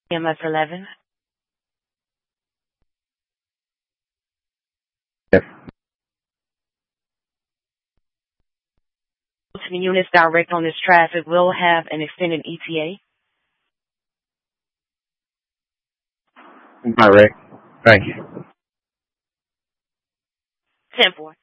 EMS 11. Yes. To the units direct on this traffic will have an extended ETA. Direct. Thank you. 10-4.